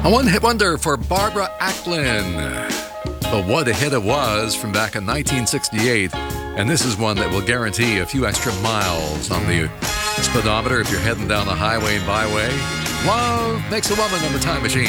A one-hit wonder for Barbara Acklin. But what a hit it was from back in 1968. And this is one that will guarantee a few extra miles on the speedometer if you're heading down the highway and byway. Love Makes a Woman on the Time Machine.